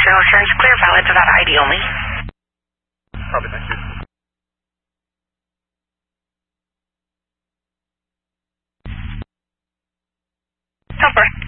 General Assurance, clear valid to that ID only. Copy, thank you. Over.